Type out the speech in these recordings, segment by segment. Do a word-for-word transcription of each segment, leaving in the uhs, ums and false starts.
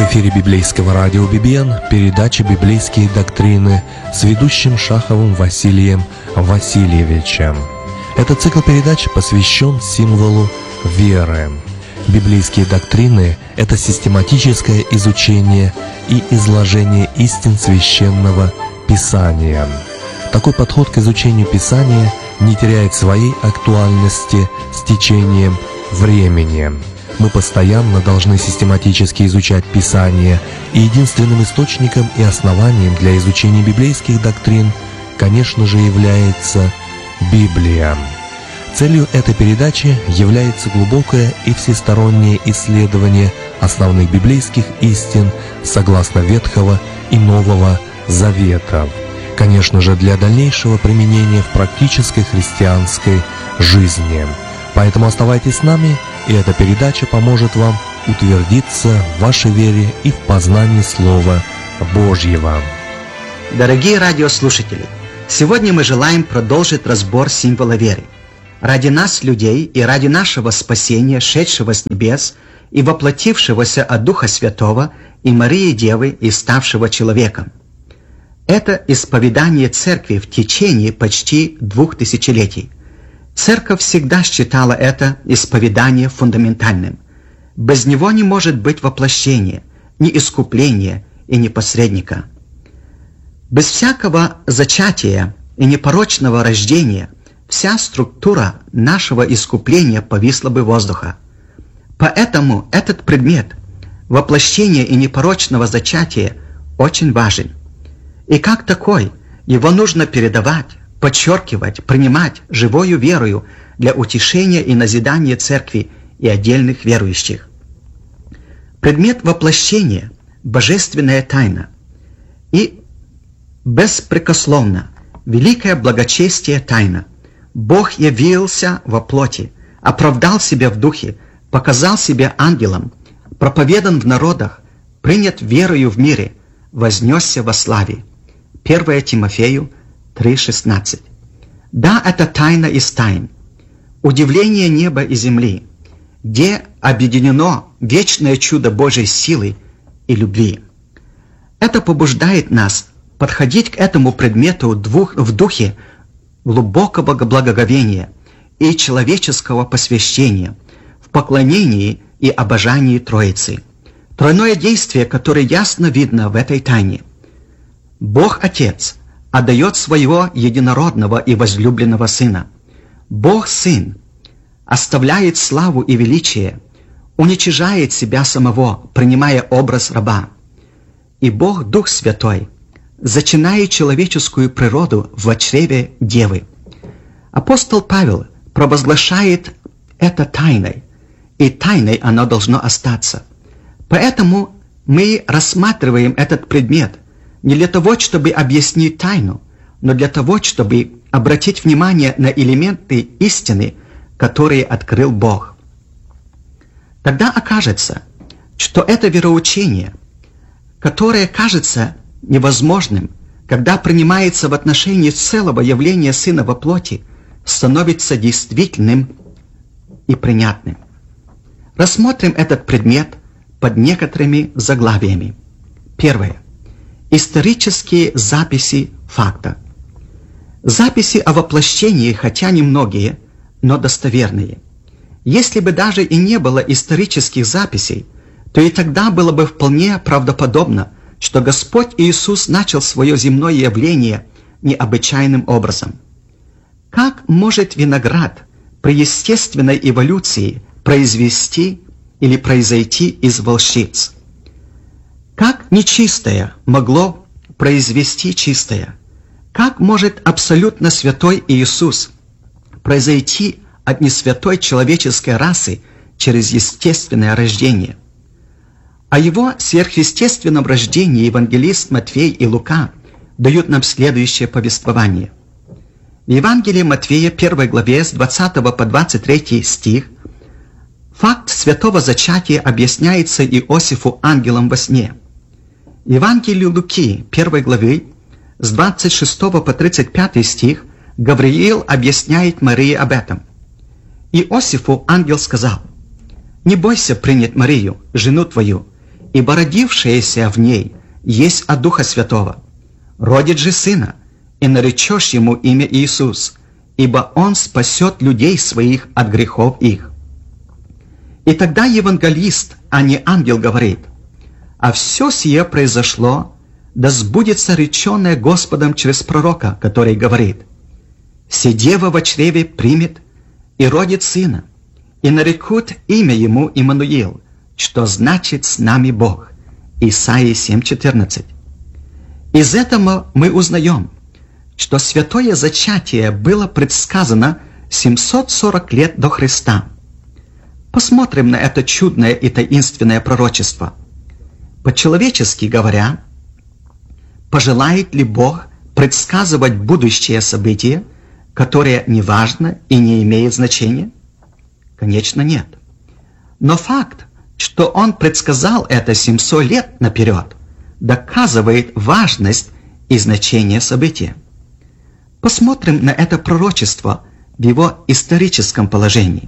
В эфире библейского радио би би эн передача «Библейские доктрины» с ведущим Шаховым Василием Васильевичем. Этот цикл передач посвящен символу веры. Библейские доктрины – это систематическое изучение и изложение истин Священного Писания. Такой подход к изучению Писания не теряет своей актуальности с течением времени. Мы постоянно должны систематически изучать Писание, и единственным источником и основанием для изучения библейских доктрин, конечно же, является Библия. Целью этой передачи является глубокое и всестороннее исследование основных библейских истин согласно Ветхого и Нового Заветов, конечно же, для дальнейшего применения в практической христианской жизни. Поэтому оставайтесь с нами, и эта передача поможет вам утвердиться в вашей вере и в познании Слова Божьего. Дорогие радиослушатели, сегодня мы желаем продолжить разбор символа веры. Ради нас, людей, и ради нашего спасения, шедшего с небес и воплотившегося от Духа Святого и Марии Девы и ставшего человеком. Это исповедание Церкви в течение почти двух тысячелетий. Церковь всегда считала это исповедание фундаментальным. Без него не может быть воплощения, ни искупления и ни посредника. Без всякого зачатия и непорочного рождения вся структура нашего искупления повисла бы воздуха. Поэтому этот предмет воплощения и непорочного зачатия очень важен. И как такой его нужно передавать, подчеркивать, принимать живою верою для утешения и назидания Церкви и отдельных верующих. Предмет воплощения – божественная тайна. И беспрекословно великое благочестие тайна. Бог явился во плоти, оправдал себя в духе, показал себя ангелом, проповедан в народах, принят верою в мире, вознесся во славе. первое Тимофею три шестнадцать. Да, это тайна из тайн. Удивление неба и земли, где объединено вечное чудо Божьей силы и любви. Это побуждает нас подходить к этому предмету в духе глубокого благоговения и человеческого посвящения, в поклонении и обожании Троицы. Тройное действие, которое ясно видно в этой тайне. Бог Отец отдает своего единородного и возлюбленного Сына. Бог Сын оставляет славу и величие, уничижает себя самого, принимая образ раба. И Бог Дух Святой зачинает человеческую природу в чреве Девы. Апостол Павел провозглашает это тайной, и тайной оно должно остаться. Поэтому мы рассматриваем этот предмет не для того, чтобы объяснить тайну, но для того, чтобы обратить внимание на элементы истины, которые открыл Бог. Тогда окажется, что это вероучение, которое кажется невозможным, когда принимается в отношении целого явления Сына во плоти, становится действительным и принятным. Рассмотрим этот предмет под некоторыми заглавиями. Первое. Исторические записи факта. Записи о воплощении, хотя немногие, но достоверные. Если бы даже и не было исторических записей, то и тогда было бы вполне правдоподобно, что Господь Иисус начал свое земное явление необычайным образом. Как может виноград при естественной эволюции произвести или произойти из волчиц? Как нечистое могло произвести чистое? Как может абсолютно святой Иисус произойти от несвятой человеческой расы через естественное рождение? О его сверхъестественном рождении евангелист Матфей и Лука дают нам следующее повествование. В Евангелии Матфея, первой главе, с двадцатого по двадцать третий стих, факт святого зачатия объясняется Иосифу ангелом во сне. В Евангелии Луки, первой главы, с двадцать шестого по тридцать пятый стих, Гавриил объясняет Марии об этом. Иосифу ангел сказал: «Не бойся принять Марию, жену твою, ибо родившееся в ней есть от Духа Святого. Родит же сына, и наречешь ему имя Иисус, ибо он спасет людей своих от грехов их». И тогда евангелист, а не ангел, говорит: «А все сие произошло, да сбудется реченное Господом через пророка, который говорит: се дева во чреве примет и родит сына, и нарекут имя ему Иммануил, что значит «с нами Бог». Исайя семь четырнадцать. Из этого мы узнаем, что святое зачатие было предсказано семьсот сорок лет до Христа. Посмотрим на это чудное и таинственное пророчество. По-человечески говоря, пожелает ли Бог предсказывать будущее событие, которое не важно и не имеет значения? Конечно, нет. Но факт, что Он предсказал это семьсот лет наперед, доказывает важность и значение события. Посмотрим на это пророчество в его историческом положении.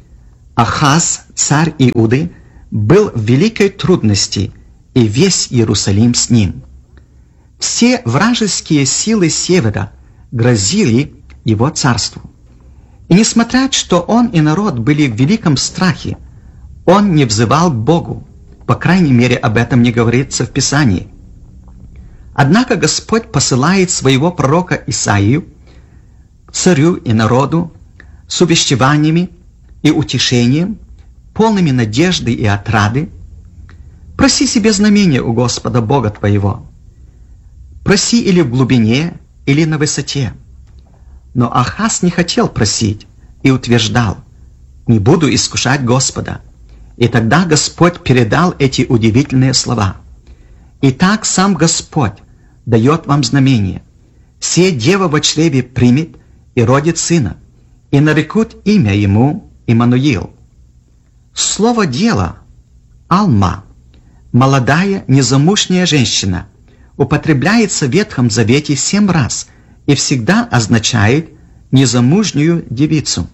Ахаз, царь Иуды, был в великой трудности, и весь Иерусалим с ним. Все вражеские силы севера грозили его царству. И несмотря, что он и народ были в великом страхе, он не взывал к Богу. По крайней мере, об этом не говорится в Писании. Однако Господь посылает своего пророка Исаию к царю и народу с увещеваниями и утешением, полными надежды и отрады. Проси себе знамение у Господа Бога твоего. Проси или в глубине, или на высоте. Но Ахаз не хотел просить и утверждал: «Не буду искушать Господа». И тогда Господь передал эти удивительные слова: «Итак, сам Господь дает вам знамение. Се дева во чреве примет и родит сына, и нарекут имя ему Иммануил». Слово «дело» — «алма», молодая незамужняя женщина, употребляется в Ветхом Завете семь раз и всегда означает незамужнюю девицу.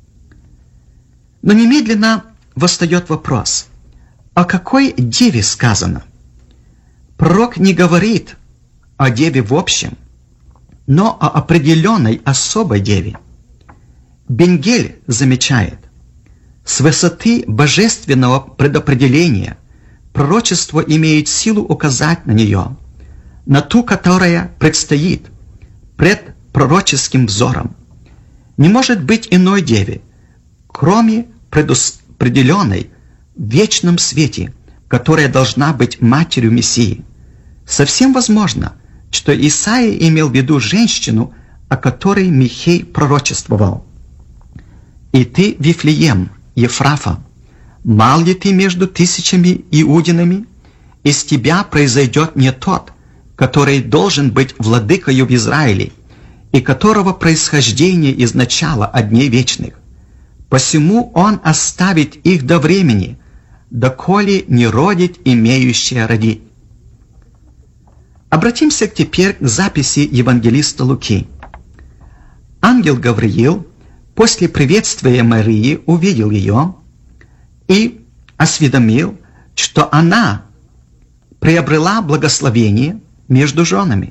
Но немедленно восстает вопрос: о какой деве сказано? Пророк не говорит о деве в общем, но о определенной особой деве. Бенгель замечает: с высоты божественного предопределения пророчество имеет силу указать на нее, на ту, которая предстоит пред пророческим взором. Не может быть иной деве, кроме предопределенной в вечном свете, которая должна быть матерью Мессии. Совсем возможно, что Исаия имел в виду женщину, о которой Михей пророчествовал. «И ты, Вифлеем, Ефрафа, мал ли ты между тысячами иудинами? Из тебя произойдет не тот, который должен быть владыкою в Израиле, и которого происхождение из начала от дней вечных. Посему он оставит их до времени, доколе не родит имеющая родить». Обратимся теперь к записи евангелиста Луки. Ангел Гавриил после приветствия Марии увидел ее и осведомил, что она приобрела благословение между женами,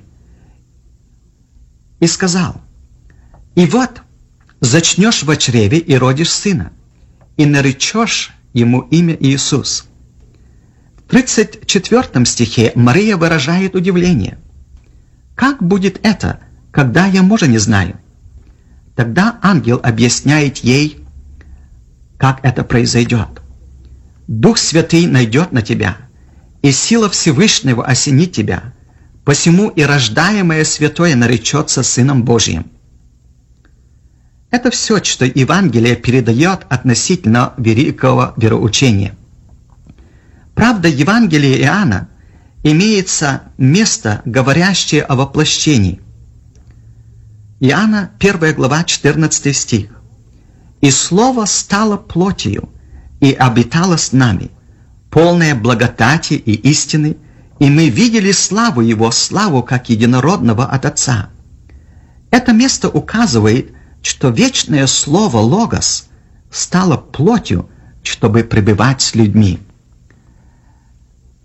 и сказал: «И вот зачнешь во чреве и родишь сына, и наречешь ему имя Иисус». В тридцать четвёртом стихе Мария выражает удивление: «Как будет это, когда я мужа не знаю?» Тогда ангел объясняет ей, как это произойдет. «Дух Святый найдет на тебя, и сила Всевышнего осенит тебя, посему и рождаемое святое наречется Сыном Божьим». Это все, что Евангелие передает относительно великого вероучения. Правда, Евангелие Иоанна имеется место, говорящее о воплощении. Иоанна, первая глава, четырнадцатый стих. «И Слово стало плотью, и обитало с нами, полное благодати и истины, и мы видели славу Его, славу как единородного от Отца». Это место указывает, что вечное Слово Логос стало плотью, чтобы пребывать с людьми.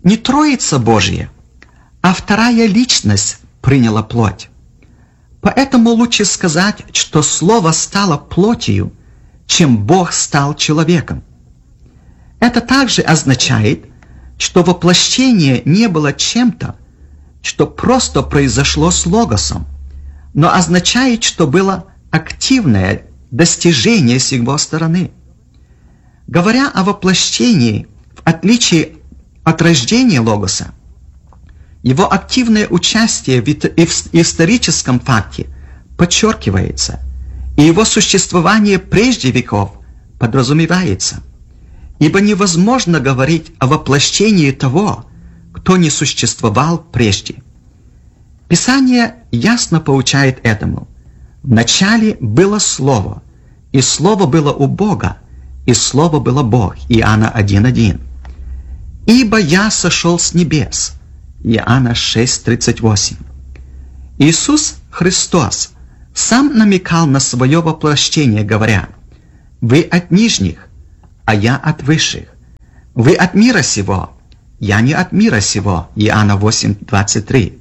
не Троица Божья, а вторая личность приняла плоть. Поэтому лучше сказать, что Слово стало плотью, чем Бог стал человеком. Это также означает, что воплощение не было чем-то, что просто произошло с Логосом, но означает, что было активное достижение с его стороны. Говоря о воплощении, в отличие от рождения Логоса, его активное участие в историческом факте подчеркивается, и его существование прежде веков подразумевается, ибо невозможно говорить о воплощении того, кто не существовал прежде. Писание ясно поучает этому. Вначале было Слово, и Слово было у Бога, и Слово было Бог. Иоанна один один. «Ибо я сошел с небес». Иоанна шесть тридцать восемь. Иисус Христос сам намекал на свое воплощение, говоря: «Вы от нижних, а я от высших. Вы от мира сего, я не от мира сего». Иоанна восемь двадцать три.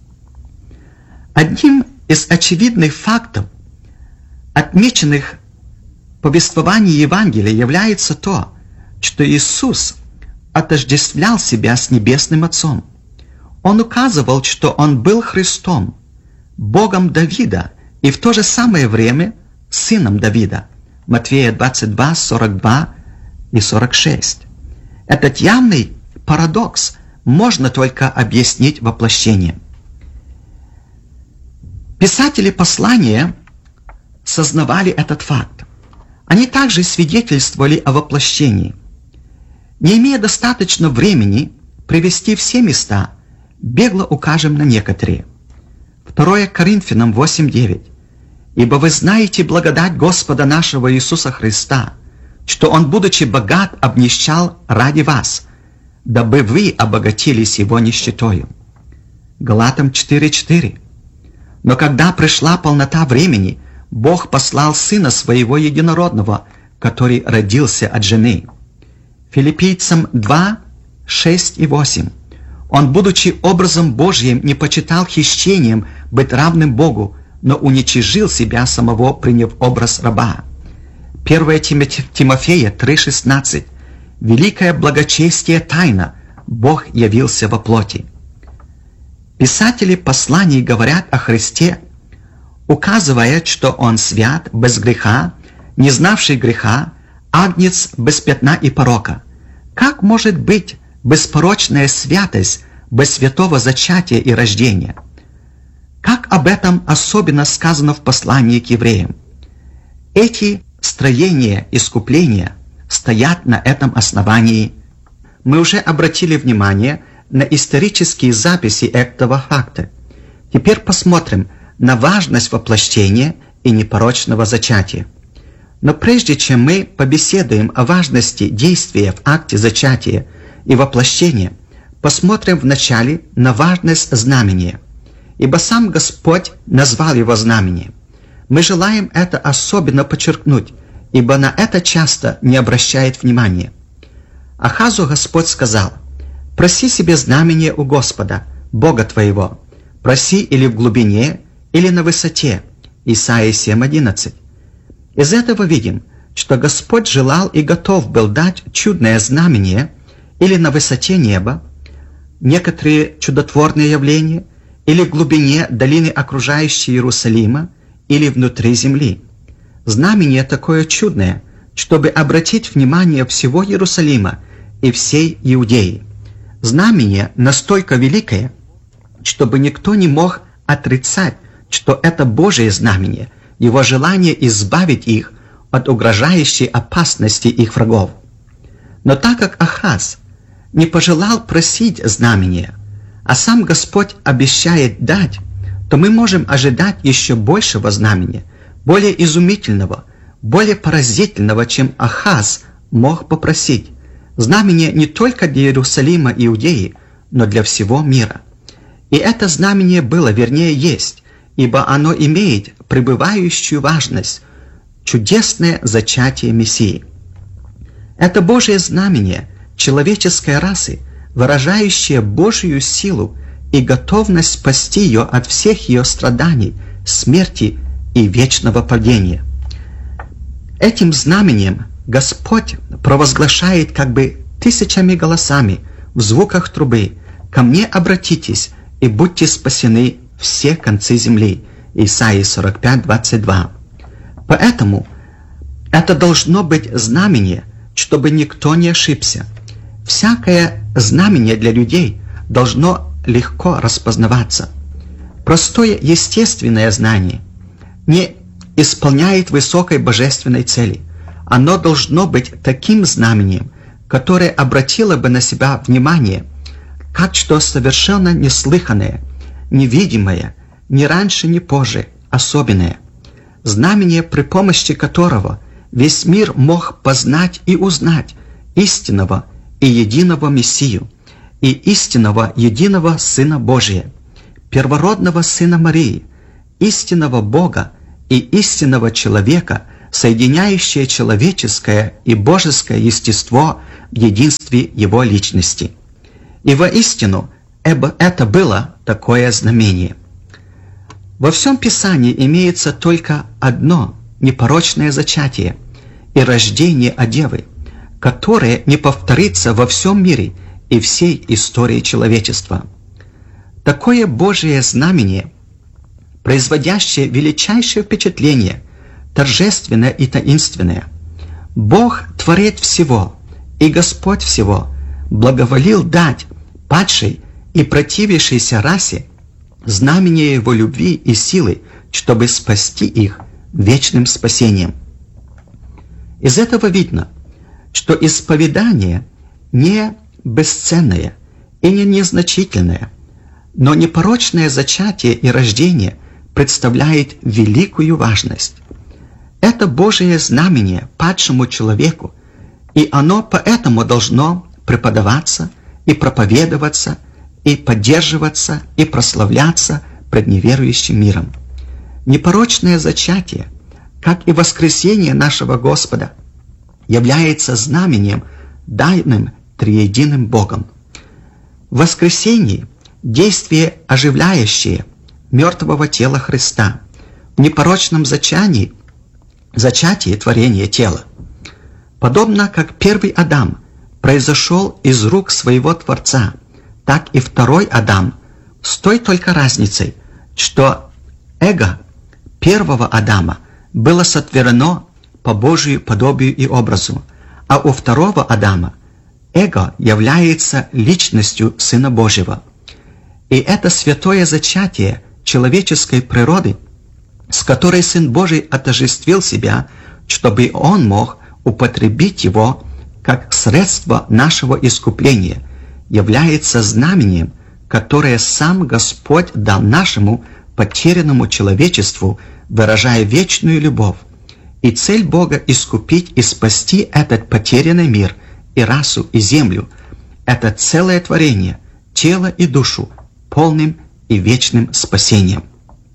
Одним из очевидных фактов, отмеченных в повествовании Евангелия, является то, что Иисус отождествлял себя с Небесным Отцом. Он указывал, что Он был Христом, Богом Давида, и в то же самое время Сыном Давида. Матфея двадцать два сорок два и сорок шесть. Этот явный парадокс можно только объяснить воплощением. Писатели послания сознавали этот факт. Они также свидетельствовали о воплощении. Не имея достаточно времени привести все места, бегло укажем на некоторые. второе Коринфянам восемь девять. «Ибо вы знаете благодать Господа нашего Иисуса Христа, что Он, будучи богат, обнищал ради вас, дабы вы обогатились Его нищетою». Галатам четыре четыре. «Но когда пришла полнота времени, Бог послал Сына Своего Единородного, который родился от жены». Филиппийцам два шесть и восемь. «Он, будучи образом Божьим, не почитал хищением быть равным Богу, но уничижил себя самого, приняв образ раба». первое Тимофея три шестнадцать. «Великое благочестие тайна, Бог явился во плоти». Писатели посланий говорят о Христе, указывая, что Он свят, без греха, не знавший греха, агнец без пятна и порока. Как может быть беспорочная святость без святого зачатия и рождения? Как об этом особенно сказано в послании к евреям? Эти строения искупления стоят на этом основании. Мы уже обратили внимание на исторические записи этого факта. Теперь посмотрим на важность воплощения и непорочного зачатия. Но прежде чем мы побеседуем о важности действия в акте зачатия и воплощения, посмотрим вначале на важность знамения, ибо сам Господь назвал его знамением. Мы желаем это особенно подчеркнуть, ибо на это часто не обращает внимания. Ахазу Господь сказал: «Проси себе знамение у Господа, Бога твоего, проси или в глубине, или на высоте». Исайя семь одиннадцать. Из этого видим, что Господь желал и готов был дать чудное знамение или на высоте неба, некоторые чудотворные явления, или в глубине долины, окружающей Иерусалима, или внутри земли. Знамение такое чудное, чтобы обратить внимание всего Иерусалима и всей Иудеи. Знамение настолько великое, чтобы никто не мог отрицать, что это Божие знамение, Его желание избавить их от угрожающей опасности их врагов. Но так как Ахаз не пожелал просить знамения, а сам Господь обещает дать, то мы можем ожидать еще большего знамения, более изумительного, более поразительного, чем Ахаз мог попросить. Знамение не только для Иерусалима и Иудеи, но для всего мира. И это знамение было, вернее есть, ибо оно имеет пребывающую важность, чудесное зачатие Мессии. Это Божие знамение человеческой расы выражающее Божью силу и готовность спасти ее от всех ее страданий, смерти и вечного падения. Этим знаменем Господь провозглашает как бы тысячами голосами в звуках трубы: «Ко мне обратитесь, и будьте спасены все концы земли». Исайя сорок пять, двадцать два. Поэтому это должно быть знамение, чтобы никто не ошибся. Всякое знамение для людей должно легко распознаваться. Простое естественное знание не исполняет высокой божественной цели. Оно должно быть таким знамением, которое обратило бы на себя внимание, как что совершенно неслыханное, невидимое, ни раньше, ни позже, особенное. Знамение, при помощи которого весь мир мог познать и узнать истинного и единого Мессию и истинного единого Сына Божия, первородного Сына Марии, истинного Бога и истинного человека, соединяющее человеческое и божеское естество в единстве Его личности. И воистину это было такое знамение. Во всем Писании имеется только одно непорочное зачатие и рождение от Девы, которое не повторится во всем мире и всей истории человечества. Такое Божие знамение, производящее величайшее впечатление, торжественное и таинственное. Бог, Творец всего и Господь всего, благоволил дать падшей и противившейся расе знамение Его любви и силы, чтобы спасти их вечным спасением. Из этого видно, что исповедание не бесценное и не незначительное, но непорочное зачатие и рождение представляет великую важность. Это Божие знамение падшему человеку, и оно поэтому должно преподаваться и проповедоваться, и поддерживаться, и прославляться пред неверующим миром. Непорочное зачатие, как и воскресение нашего Господа, является знамением, данным триединым Богом. В воскресении действие, оживляющее мертвого тела Христа, в непорочном зачатии, зачатии творения тела. Подобно как первый Адам произошел из рук своего Творца, так и второй Адам, с той только разницей, что эго первого Адама было сотворено по Божию подобию и образу, а у второго Адама эго является личностью Сына Божьего. И это святое зачатие человеческой природы, с которой Сын Божий отождествил себя, чтобы Он мог употребить его как средство нашего искупления, является знамением, которое сам Господь дал нашему потерянному человечеству, выражая вечную любовь. И цель Бога — искупить и спасти этот потерянный мир, и расу, и землю. Это целое творение, тело и душу, полным и вечным спасением.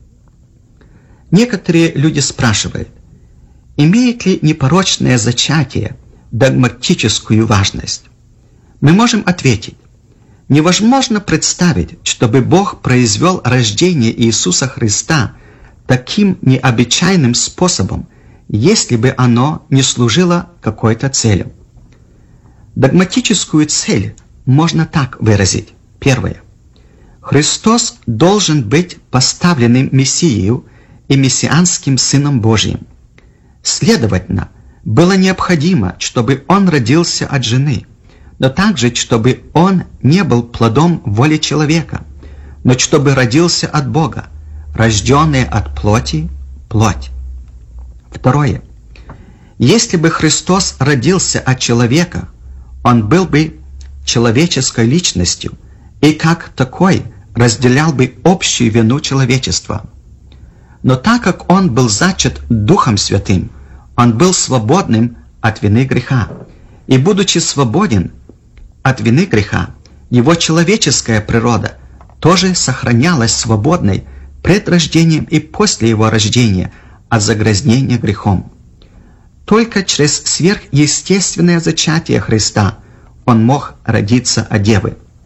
Некоторые люди спрашивают, имеет ли непорочное зачатие догматическую важность? Мы можем ответить, невозможно представить, чтобы Бог произвел рождение Иисуса Христа таким необычайным способом, если бы оно не служило какой-то целью. Догматическую цель можно так выразить. Первое. Христос должен быть поставленным Мессией и мессианским Сыном Божьим. Следовательно, было необходимо, чтобы Он родился от жены, но также, чтобы Он не был плодом воли человека, но чтобы родился от Бога, рожденный от плоти – плоть. Второе. Если бы Христос родился от человека, Он был бы человеческой личностью и как такой разделял бы общую вину человечества. Но так как Он был зачат Духом Святым, Он был свободным от вины греха. И будучи свободен от вины греха, Его человеческая природа тоже сохранялась свободной пред рождением и после Его рождения от загрязнения грехом. Только через сверхъестественное зачатие Христа Он мог родиться от Девы.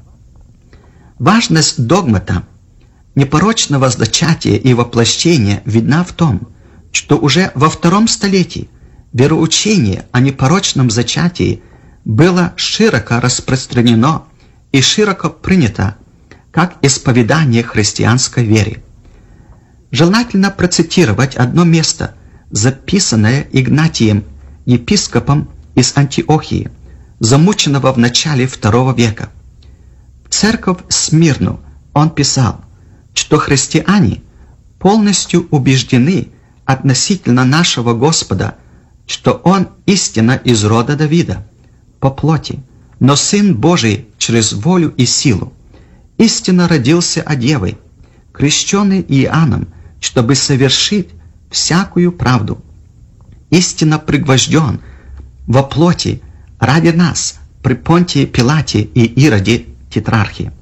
Важность догмата непорочного зачатия и воплощения видна в том, что уже во втором столетии вероучение о непорочном зачатии было широко распространено и широко принято как исповедание христианской веры. Желательно процитировать одно место, записанное Игнатием, епископом из Антиохии, замученного в начале второго века. В церковь Смирну он писал, что христиане полностью убеждены относительно нашего Господа, что Он истинно из рода Давида, по плоти, но Сын Божий через волю и силу, истинно родился от Девы, крещенный Иоанном, чтобы совершить всякую правду, истинно пригвожден во плоти ради нас при Понтии Пилате и Ироде Тетрархе.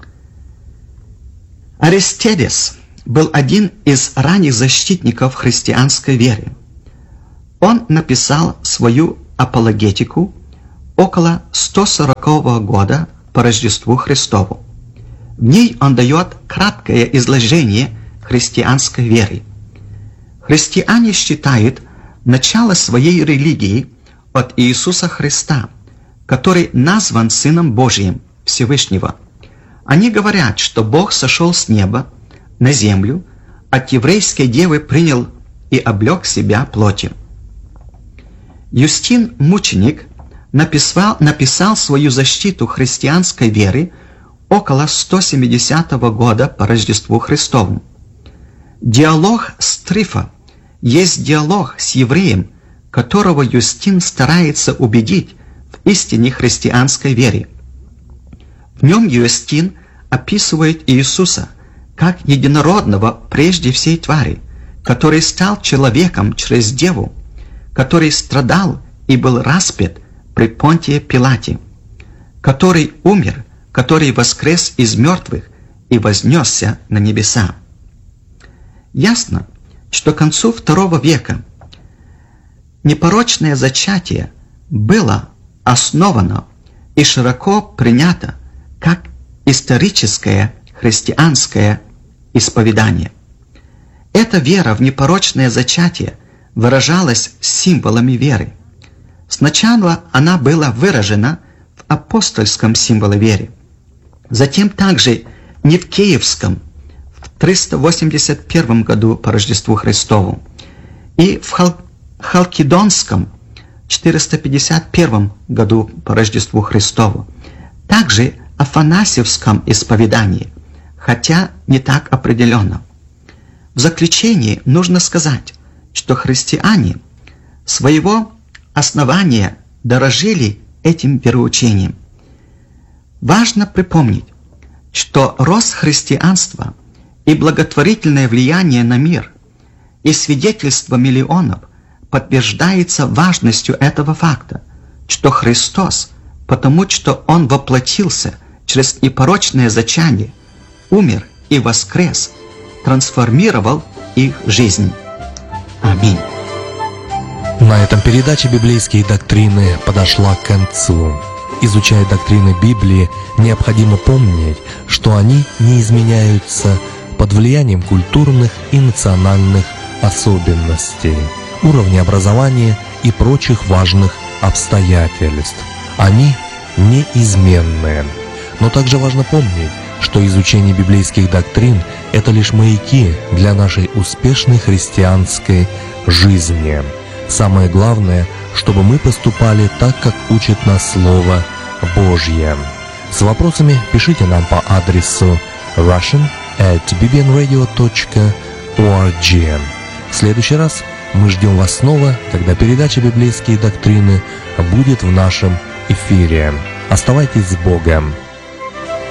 Аристедес был один из ранних защитников христианской веры. Он написал свою апологетику около сто сорокового года по Рождеству Христову. В ней он дает краткое изложение христианской веры. Христиане считают начало своей религии от Иисуса Христа, который назван Сыном Божиим Всевышнего. Они говорят, что Бог сошел с неба на землю, от еврейской девы принял и облег себя плотью. Юстин Мученик написал, написал свою защиту христианской веры около сто семидесятого года по Рождеству Христову. Диалог с Трифо есть диалог с евреем, которого Юстин старается убедить в истине христианской веры. В нем Юстин описывает Иисуса как единородного прежде всей твари, который стал человеком через Деву, который страдал и был распят при Понтии Пилате, который умер, который воскрес из мертвых и вознесся на небеса. Ясно, что к концу второго века непорочное зачатие было основано и широко принято как историческое христианское исповедание. Эта вера в непорочное зачатие выражалась символами веры. Сначала она была выражена в апостольском символе веры, затем также Никеевском в триста восемьдесят первом году по Рождеству Христову и в Хал- Халкидонском в четыреста пятьдесят первом году по Рождеству Христову, также Афанасьевском исповедании, хотя не так определенно. В заключение нужно сказать, что христиане своего основания дорожили этим вероучением. Важно припомнить, что рост христианства и благотворительное влияние на мир и свидетельство миллионов подтверждается важностью этого факта, что Христос, потому что Он воплотился через непорочное зачатие, умер и воскрес, трансформировал их жизнь. Аминь. На этом передача «Библейские доктрины» подошла к концу. Изучая доктрины Библии, необходимо помнить, что они не изменяются под влиянием культурных и национальных особенностей, уровня образования и прочих важных обстоятельств. Они неизменны. Но также важно помнить, что изучение библейских доктрин – это лишь маяки для нашей успешной христианской жизни. Самое главное, чтобы мы поступали так, как учит нас Слово Божье. С вопросами пишите нам по адресу russian at bbnradio dot org. В следующий раз мы ждем вас снова, когда передача «Библейские доктрины» будет в нашем эфире. Оставайтесь с Богом!